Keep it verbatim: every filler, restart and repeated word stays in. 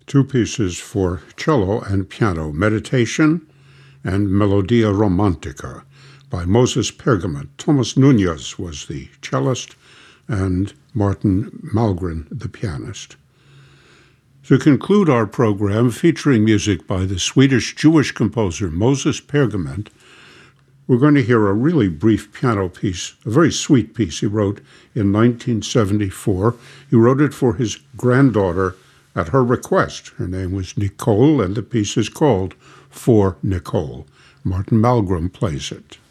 two pieces for cello and piano, Meditation and Melodia Romantica by Moses Pergament. Thomas Nunez was the cellist and Martin Malmgren the pianist. To conclude our program, featuring music by the Swedish Jewish composer Moses Pergament, we're going to hear a really brief piano piece, a very sweet piece he wrote in nineteen seventy-four. He wrote it for his granddaughter at her request. Her name was Nicole, and the piece is called For Nicole. Martin Malmgren plays it.